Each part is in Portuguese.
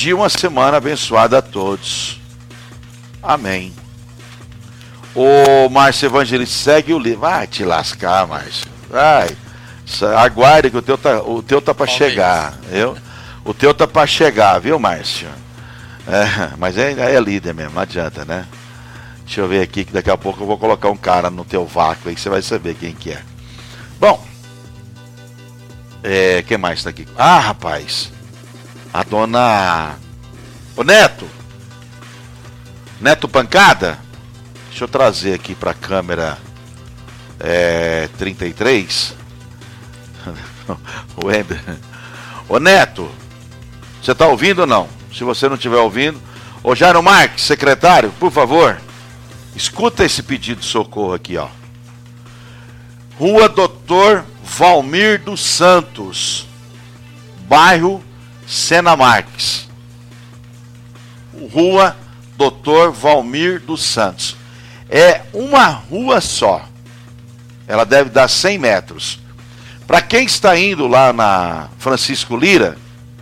de uma semana abençoada a todos. Amém. Ô Márcio Evangelista, segue o livro. Vai te lascar, Márcio. Vai. Aguarde que o teu tá para chegar. O teu tá para chegar, viu, Márcio? Mas é líder mesmo, não adianta, né? Deixa eu ver aqui que daqui a pouco eu vou colocar um cara no teu vácuo aí que você vai saber quem que é. Bom, quem mais tá aqui? Ah, rapaz, a dona... Ô Neto Pancada, deixa eu trazer aqui pra câmera 33. O Ender. Ô Neto, você tá ouvindo ou não? Se você não estiver ouvindo, ô Jairo Marques, secretário, por favor, escuta esse pedido de socorro aqui, ó. Rua Doutor Valmir dos Santos, bairro Sena Marques. Rua Doutor Valmir dos Santos. É uma rua só. Ela deve dar 100 metros. Para quem está indo lá na Francisco Lira,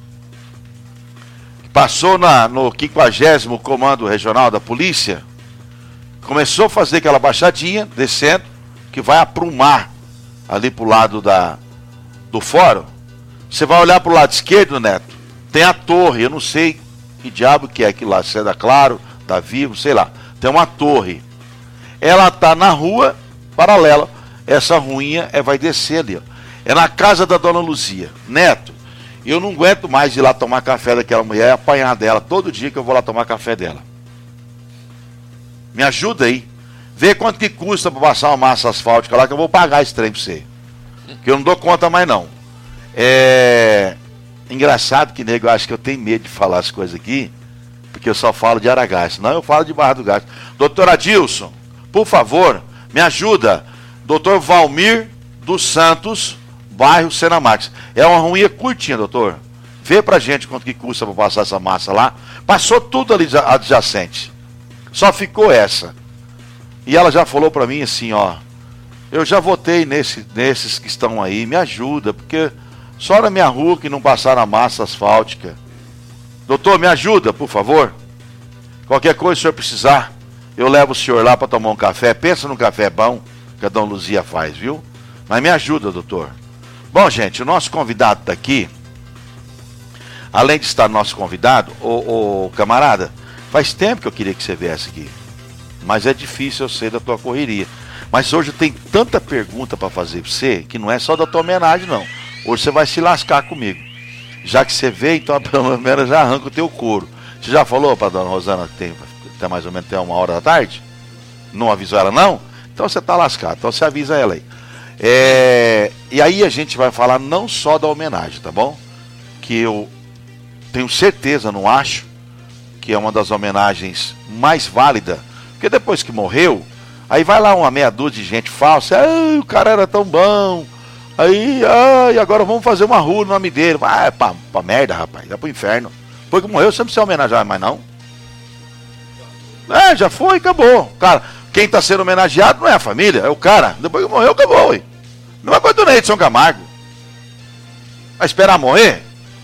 passou no 50º Comando Regional da Polícia, começou a fazer aquela baixadinha, descendo, que vai aprumar ali pro lado do fórum. Você vai olhar pro lado esquerdo, Neto, tem a torre, eu não sei que diabo que é aquilo lá, se é da Claro, da Vivo, sei lá. Tem uma torre. Ela tá na rua paralela. Essa ruinha vai descer ali, ó. É na casa da Dona Luzia. Neto, eu não aguento mais ir lá tomar café daquela mulher e apanhar dela todo dia que eu vou lá tomar café dela. Me ajuda aí. Vê quanto que custa para passar uma massa asfáltica lá que eu vou pagar esse trem pra você. Que eu não dou conta mais não. Engraçado que, nego, eu acho que eu tenho medo de falar as coisas aqui, porque eu só falo de Aragaço. Senão eu falo de Barra do Gasto. Doutor Adilson, por favor, me ajuda. Doutor Valmir dos Santos, bairro Sena Marques. É uma ruinha curtinha, doutor. Vê pra gente quanto que custa para passar essa massa lá. Passou tudo ali adjacente. Só ficou essa. E ela já falou pra mim assim, ó. Eu já votei nesses que estão aí. Me ajuda, porque só na minha rua que não passaram a massa asfáltica. Doutor, me ajuda, por favor. Qualquer coisa que o senhor precisar, eu levo o senhor lá para tomar um café. Pensa num café bom que a Dona Luzia faz, viu? Mas me ajuda, doutor. Bom, gente, o nosso convidado tá aqui. Além de estar nosso convidado, ô camarada, faz tempo que eu queria que você viesse aqui. Mas é difícil, eu sei da tua correria. Mas hoje tem tanta pergunta para fazer pra você, que não é só da tua homenagem, não. Hoje você vai se lascar comigo. Já que você veio, então pelo menos já arranca o teu couro. Você já falou pra Dona Rosana que tem até mais ou menos até 1h da tarde? Não avisou ela, não? Então você tá lascado, então você avisa ela aí. E aí a gente vai falar não só da homenagem, tá bom? Que eu tenho certeza, não acho, que é uma das homenagens mais válidas. Porque depois que morreu, aí vai lá uma meia dúzia de gente falsa. O cara era tão bom. Aí, agora vamos fazer uma rua no nome dele. Vai pra merda, rapaz. Vai pro inferno. Depois que morreu, você não precisa homenagear mais, não. Já foi, acabou. Cara, quem tá sendo homenageado não é a família, é o cara. Depois que morreu, acabou, ué. Mesma coisa do Neidson Camargo. Vai esperar morrer?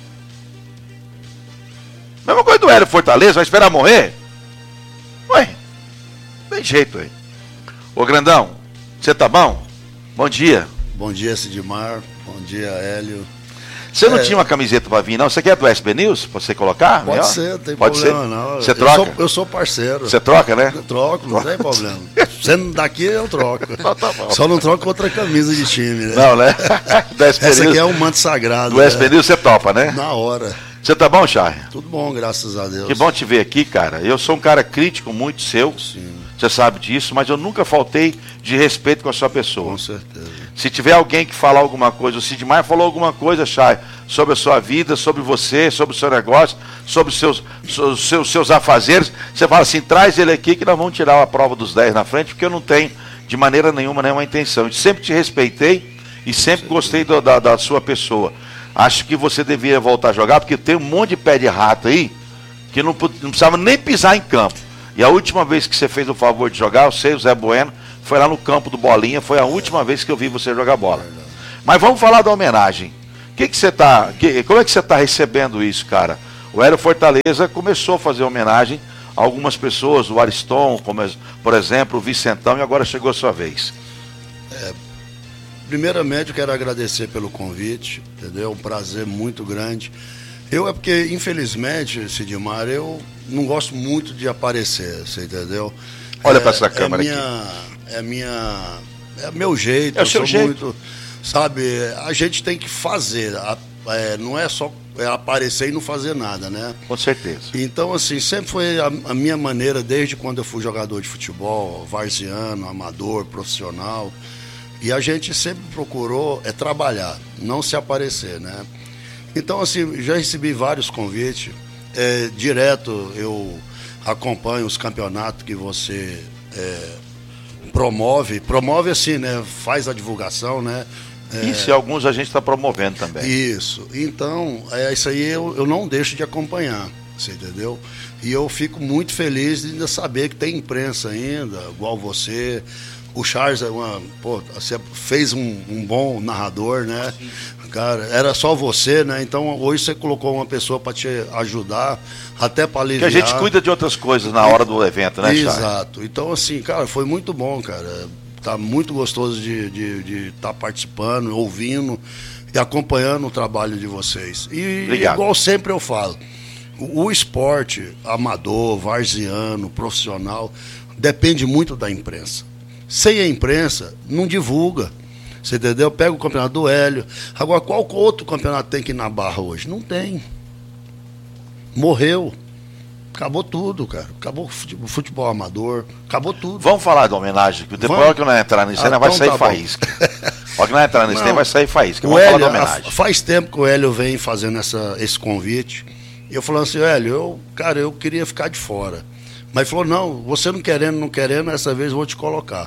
Mesma coisa do Hélio Fortaleza, vai esperar morrer? Ué, tem jeito aí. Ô Grandão, você tá bom? Bom dia. Bom dia, Sidmar. Bom dia, Hélio. Você não tinha uma camiseta pra vir, não? Você quer do SB News? Pra você colocar? Pode ser, não tem problema não. Você troca? Eu sou parceiro. Você troca, né? Eu troco, não tem problema. Sendo daqui, eu troco. Tá bom. Só não troco outra camisa de time, né? Não, né? Essa aqui é um manto sagrado. Do SB News você topa, né? Na hora. Você tá bom, Chay? Tudo bom, graças a Deus. Que bom te ver aqui, cara. Eu sou um cara crítico muito seu. Sim. Você sabe disso, mas eu nunca faltei de respeito com a sua pessoa. Com certeza. Se tiver alguém que falar alguma coisa, o Sidmar falou alguma coisa, Chay, sobre a sua vida, sobre você, sobre o seu negócio, sobre os seus afazeres, você fala assim, traz ele aqui que nós vamos tirar a prova dos 10 na frente, porque eu não tenho de maneira nenhuma intenção. Eu sempre te respeitei e sempre gostei da sua pessoa. Acho que você devia voltar a jogar, porque tem um monte de pé de rato aí, que não precisava nem pisar em campo. E a última vez que você fez o favor de jogar, eu sei, o Zé Bueno, foi lá no campo do Bolinha, foi a última vez que eu vi você jogar bola. Mas vamos falar da homenagem. Como é que você está recebendo isso, cara? O Hélio Fortaleza começou a fazer homenagem a algumas pessoas, o Ariston, como, por exemplo, o Vicentão, e agora chegou a sua vez. Primeiramente, eu quero agradecer pelo convite, entendeu? Um prazer muito grande. É porque, infelizmente, Sidmar, eu não gosto muito de aparecer, você entendeu? Olha para essa câmera aqui. É meu jeito. É o seu jeito. Muito, sabe, a gente tem que fazer, não é só aparecer e não fazer nada, né? Com certeza. Então, assim, sempre foi a minha maneira, desde quando eu fui jogador de futebol, varziano, amador, profissional. E a gente sempre procurou trabalhar, não se aparecer, né? Então, assim, já recebi vários convites. Direto eu acompanho os campeonatos que você promove. Promove assim, né? Faz a divulgação, né? Isso, e alguns a gente está promovendo também. Isso. Então, isso aí eu não deixo de acompanhar, você entendeu? E eu fico muito feliz de ainda saber que tem imprensa ainda, igual você. O Charles você fez um bom narrador, né? Sim. Cara, era só você, né? Então hoje você colocou uma pessoa para te ajudar, até para aliviar. Que a gente cuida de outras coisas na hora do evento, né, Charles? Exato. Então, assim, cara, foi muito bom, cara. Tá muito gostoso de estar participando, ouvindo e acompanhando o trabalho de vocês. E obrigado. Igual sempre eu falo, o esporte amador, varziano, profissional, depende muito da imprensa. Sem a imprensa, não divulga. Você entendeu? Pega o campeonato do Hélio. Agora, qual outro campeonato tem que ir na Barra hoje? Não tem. Morreu. Acabou tudo, cara. Acabou o futebol amador. Acabou tudo. Vamos falar da homenagem. Depois que nós entrar nisso, vai sair faísca. Olha que nós entrar nisso, vai sair faísca. Vamos falar da homenagem. Faz tempo que o Hélio vem fazendo esse convite. E eu falando assim, Hélio, eu queria ficar de fora. Mas ele falou, não, você não querendo, essa vez eu vou te colocar.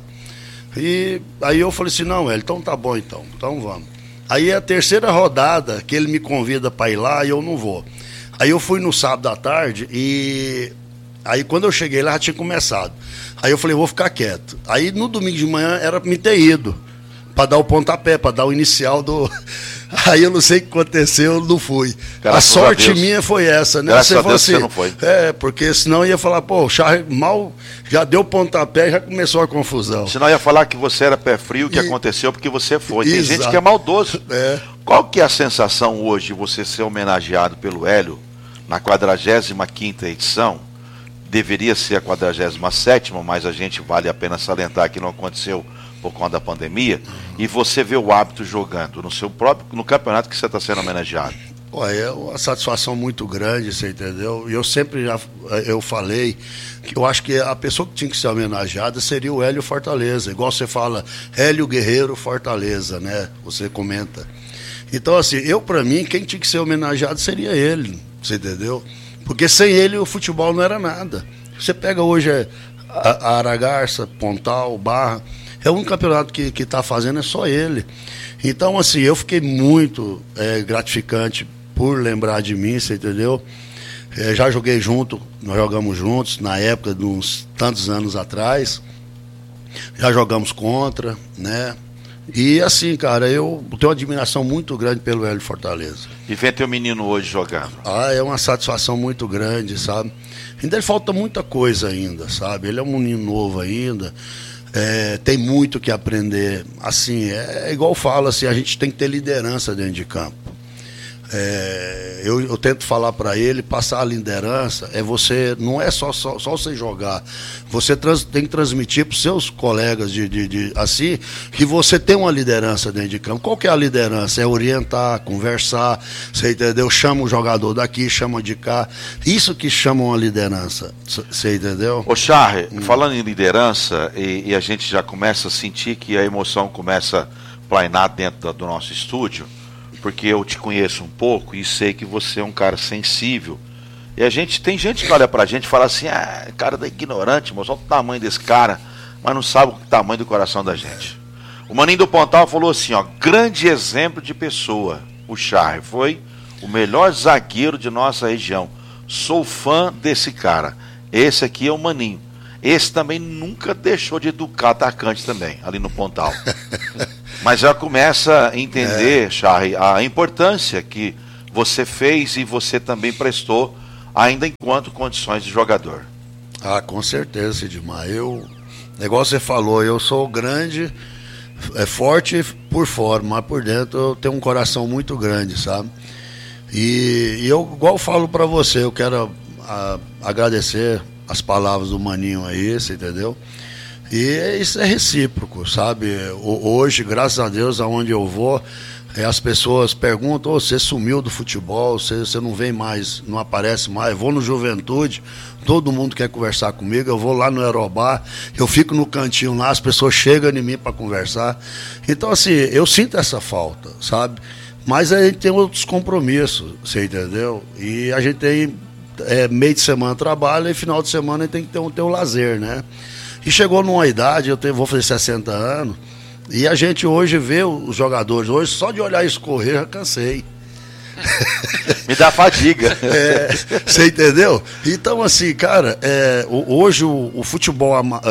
E aí eu falei assim, não, Hélio, então tá bom então vamos. Aí é a terceira rodada que ele me convida para ir lá e eu não vou. Aí eu fui no sábado à tarde e aí quando eu cheguei lá já tinha começado. Aí eu falei, vou ficar quieto. Aí no domingo de manhã era para me ter ido, para dar o pontapé, para dar o inicial do... Aí eu não sei o que aconteceu, eu não fui. A sorte minha foi essa, né? Graças a Deus você não foi. Porque senão ia falar, o Charles mal já deu pontapé, já começou a confusão. Senão ia falar que você era pé frio, que aconteceu porque você foi. Tem gente que é maldoso. Qual que é a sensação hoje de você ser homenageado pelo Hélio na 45ª edição? Deveria ser a 47ª, mas a gente vale a pena salientar que não aconteceu por conta da pandemia, e você vê o hábito jogando no campeonato que você está sendo homenageado. É uma satisfação muito grande, você entendeu? E eu sempre eu falei que eu acho que a pessoa que tinha que ser homenageada seria o Hélio Fortaleza, igual você fala, Hélio Guerreiro Fortaleza, né? Você comenta. Então, assim, para mim, quem tinha que ser homenageado seria ele, você entendeu? Porque sem ele o futebol não era nada. Você pega hoje a Aragarça, Pontal, Barra, é o único campeonato que está fazendo, é só ele. Então, assim, eu fiquei muito gratificante por lembrar de mim, você entendeu? Já joguei junto, nós jogamos juntos, na época de uns tantos anos atrás. Já jogamos contra, né? E assim, cara, eu tenho uma admiração muito grande pelo Hélio Fortaleza. E ver teu menino hoje jogando? É uma satisfação muito grande, sabe? Ainda falta muita coisa ainda, sabe? Ele é um menino novo ainda. Tem muito que aprender. Assim, igual eu falo, assim, a gente tem que ter liderança dentro de campo. Eu tento falar para ele, passar a liderança, não é só você jogar. Você tem que transmitir para os seus colegas assim, que você tem uma liderança dentro de campo. Qual que é a liderança? É orientar, conversar, você entendeu? Chama o jogador daqui, chama de cá. Isso que chama uma liderança, você entendeu? Ô Charles, falando em liderança, e a gente já começa a sentir que a emoção começa a plainar dentro do nosso estúdio, porque eu te conheço um pouco e sei que você é um cara sensível. E tem gente que olha pra gente e fala assim, cara da ignorante, moço, olha o tamanho desse cara, mas não sabe o tamanho do coração da gente. O Maninho do Pontal falou assim, grande exemplo de pessoa. O Charles foi o melhor zagueiro de nossa região. Sou fã desse cara. Esse aqui é o Maninho. Esse também nunca deixou de educar atacante também, ali no Pontal. Mas já começa a entender, Charles, a importância que você fez e você também prestou ainda enquanto condições de jogador. Ah, com certeza, Sidmar. Igual você falou, eu sou grande, forte por fora, mas por dentro eu tenho um coração muito grande, sabe? E eu, igual falo pra você, eu quero agradecer as palavras do Maninho aí, você entendeu? E isso é recíproco, sabe? Hoje, graças a Deus, aonde eu vou, as pessoas perguntam: você sumiu do futebol, você não vem mais, não aparece mais. Eu vou no Juventude, todo mundo quer conversar comigo. Eu vou lá no Aerobar, eu fico no cantinho lá, as pessoas chegam em mim para conversar. Então, assim, eu sinto essa falta, sabe? Mas a gente tem outros compromissos, você entendeu? E a gente tem meio de semana trabalho e final de semana a gente tem que ter um lazer, né? E chegou numa idade, vou fazer 60 anos, e a gente hoje vê os jogadores, hoje só de olhar isso correr, já cansei. Me dá fadiga. Você entendeu? Então, assim, cara, hoje o futebol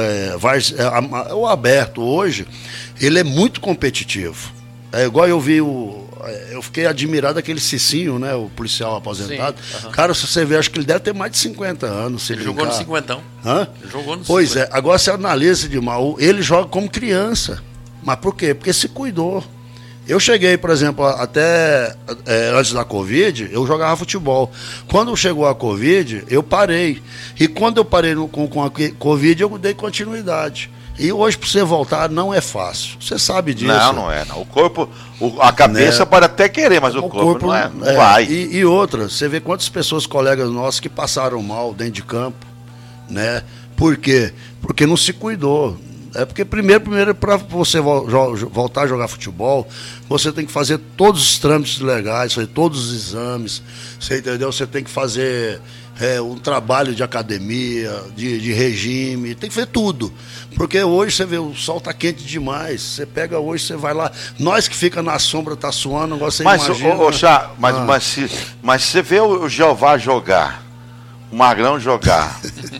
o aberto hoje, ele é muito competitivo. É igual eu vi eu fiquei admirado daquele Cicinho, né? O policial aposentado. Sim, cara, se você ver, acho que ele deve ter mais de 50 anos. Ele jogou no 50. Hã? Ele jogou no 50. Pois é, agora você analisa de mal, ele joga como criança. Mas por quê? Porque se cuidou. Eu cheguei, por exemplo, até antes da Covid, eu jogava futebol. Quando chegou a Covid, eu parei. E quando eu parei com a Covid, eu dei continuidade. E hoje, para você voltar, não é fácil. Você sabe disso. Não é. Não. O corpo, a cabeça, né? Pode até querer, mas o corpo não vai. E outra, você vê quantas pessoas, colegas nossos, que passaram mal dentro de campo, né? Por quê? Porque não se cuidou. Porque primeiro para você voltar a jogar futebol, você tem que fazer todos os trâmites legais, fazer todos os exames, você entendeu? Você tem que fazer um trabalho de academia, de regime, tem que fazer tudo. Porque hoje você vê, o sol tá quente demais, você pega hoje, você vai lá, nós que fica na sombra, tá suando, agora você imagina... Chá, mas você vê o Jeová jogar, o Magrão jogar...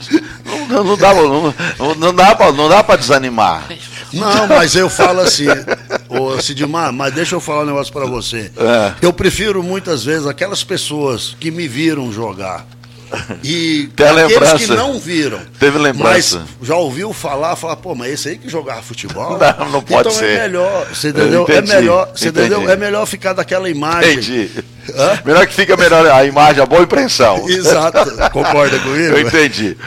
Não dá pra desanimar. Não, mas eu falo assim, Sidmar, mas deixa eu falar um negócio pra você. Eu prefiro muitas vezes aquelas pessoas que me viram jogar e aqueles que não viram. Teve lembrança. Mas já ouviu falar, pô, mas esse aí que jogava futebol? Não pode ser. Então é melhor, você entendeu? Entendeu? É melhor ficar daquela imagem. Entendi. Melhor que fica melhor a imagem, a boa impressão. Exato. Concorda comigo? Eu entendi.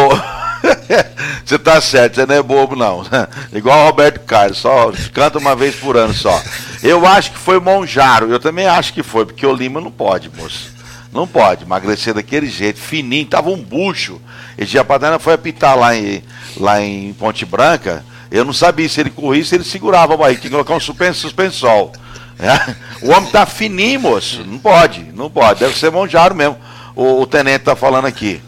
Você tá certo, você não é bobo não. Igual o Roberto Carlos, só canta uma vez por ano só. Eu acho que foi o Monjaro, eu também acho que foi, porque o Lima não pode, moço. Não pode emagrecer daquele jeito, fininho, tava um bucho. Esse dia Padana foi apitar lá em Ponte Branca, eu não sabia se ele corria, se ele segurava a barriga, tinha que colocar um suspensol. O homem tá fininho, moço, não pode, deve ser Monjaro mesmo. O tenente tá falando aqui.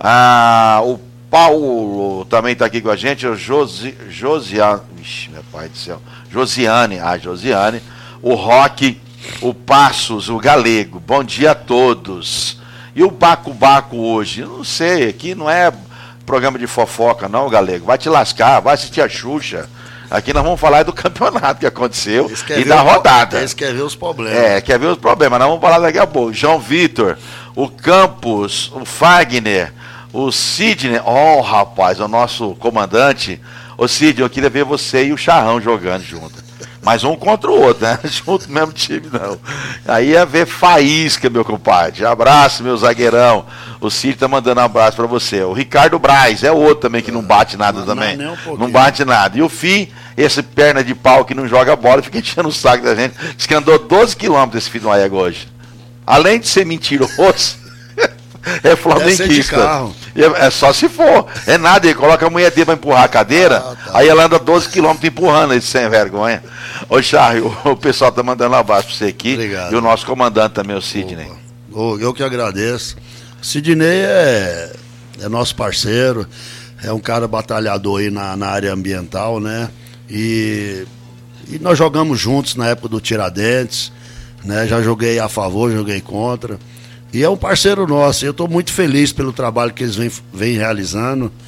O Paulo também está aqui com a gente, o Josiane, meu pai do céu, Josiane, o Roque, o Passos, o Galego, bom dia a todos. E o Baco hoje, eu não sei, aqui não é programa de fofoca não, Galego, vai te lascar, vai assistir a Xuxa. Aqui nós vamos falar do campeonato que aconteceu e da rodada. Eles querem ver os problemas. Quer ver os problemas, nós vamos falar daqui a pouco. João Vitor, o Campos, o Fagner, o Sidney, rapaz, o nosso comandante. Ô Sidney, eu queria ver você e o Charrão jogando junto. Mas um contra o outro, né? Junto no mesmo time, não. Aí ia ver faísca, meu compadre. Abraço, meu zagueirão. O Sidney tá mandando um abraço pra você. O Ricardo Braz é outro também que não bate nada também. Não bate nada. E o Fih, esse perna de pau que não joga bola, fica enchendo o saco da gente. Diz que andou 12 quilômetros esse filho do Aega hoje. Além de ser mentiroso... É flamenguista. É só se for. É nada, ele coloca a mulher dele pra empurrar a cadeira, aí ela anda 12 quilômetros empurrando ele sem vergonha. Ô Charlie, o pessoal tá mandando um abraço pra você aqui. Obrigado. E o nosso comandante também, o Sidney. Eu que agradeço. Sidney é nosso parceiro, é um cara batalhador aí na área ambiental, né? E nós jogamos juntos na época do Tiradentes, né? Já joguei a favor, joguei contra. E é um parceiro nosso, eu estou muito feliz pelo trabalho que eles vêm realizando,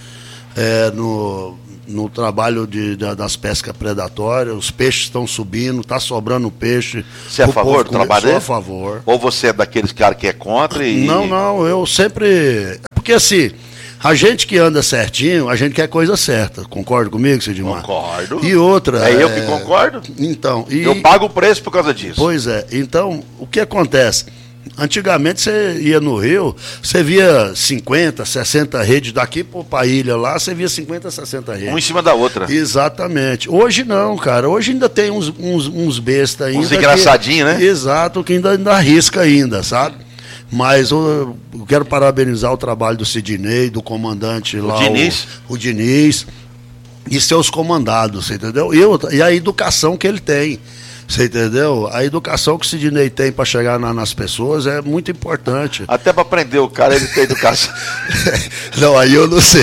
no trabalho das pescas predatórias, os peixes estão subindo, está sobrando peixe. Você é a favor do trabalho dele? Sou a favor. Ou você é daqueles caras que é contra? Não, eu sempre... Porque assim, a gente que anda certinho, a gente quer coisa certa. Concorda comigo, Sidmar? Concordo. E outra... É eu que concordo? Então... Eu pago o preço por causa disso. Pois é. Então, o que acontece? Antigamente você ia no Rio, você via 50, 60 redes daqui para a ilha lá, você via 50, 60 redes. Um em cima da outra. Exatamente. Hoje não, cara. Hoje ainda tem uns bestas ainda. Uns engraçadinhos, né? Exato, que ainda arrisca ainda, sabe? Mas eu quero parabenizar o trabalho do Sidney, do comandante lá. O Diniz. E seus comandados, você entendeu? E a educação que ele tem. Você entendeu? A educação que o Sidney tem para chegar nas pessoas é muito importante. Até para aprender o cara, ele tem educação. Não, aí eu não sei.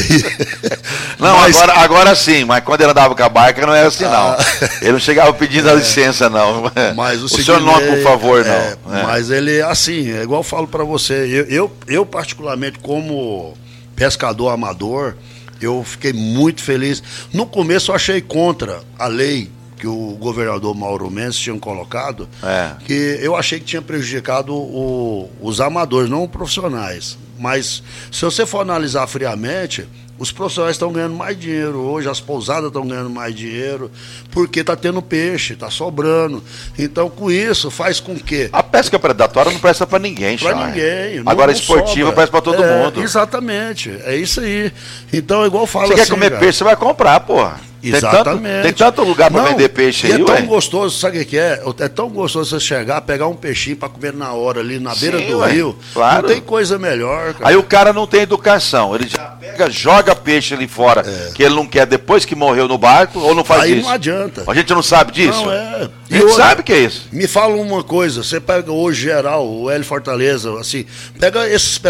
Não, mas... agora sim, mas quando ele andava com a barca não era assim, não. Ele não chegava pedindo a licença, não. Mas o senhor não, por favor, não. Mas ele, assim, é igual eu falo para você, eu particularmente, como pescador amador, eu fiquei muito feliz. No começo eu achei contra a lei que o governador Mauro Mendes tinha colocado, que eu achei que tinha prejudicado os amadores, não os profissionais. Mas se você for analisar friamente, os profissionais estão ganhando mais dinheiro hoje, as pousadas estão ganhando mais dinheiro, porque está tendo peixe, está sobrando. Então, com isso, faz com que... A pesca predatória não presta para ninguém, Para ninguém. Agora, a esportiva presta para todo mundo. Exatamente, é isso aí. Então, igual eu falo você quer comer peixe, você vai comprar, porra. Exatamente. Tem tanto lugar para vender peixe aí, é tão gostoso, sabe o que é? É tão gostoso você chegar, pegar um peixinho para comer na hora ali, na beira do rio. Claro. Não tem coisa melhor, cara. Aí o cara não tem educação, ele já pega, joga peixe ali fora, que ele não quer depois que morreu no barco, ou não faz aí isso? Aí não adianta. A gente não sabe disso? Não, A gente sabe que é isso. Me fala uma coisa, você pega hoje geral, o Hélio Fortaleza, assim, pega esses